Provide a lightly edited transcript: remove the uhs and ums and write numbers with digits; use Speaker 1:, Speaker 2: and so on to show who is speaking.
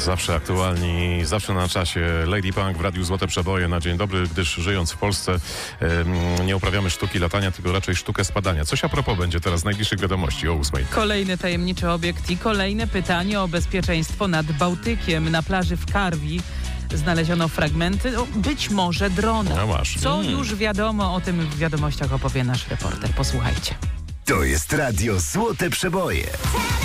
Speaker 1: Zawsze aktualni, zawsze na czasie. Lady Punk w Radiu Złote Przeboje na dzień dobry, gdyż żyjąc w Polsce nie uprawiamy sztuki latania, tylko raczej sztukę spadania. Coś a propos będzie teraz z najbliższych wiadomości o 8.
Speaker 2: Kolejny tajemniczy obiekt i kolejne pytanie o bezpieczeństwo nad Bałtykiem. Na plaży w Karwi znaleziono fragmenty, być może drona.
Speaker 1: No masz.
Speaker 2: Co już wiadomo, o tym w wiadomościach opowie nasz reporter. Posłuchajcie.
Speaker 3: To jest Radio Złote Przeboje.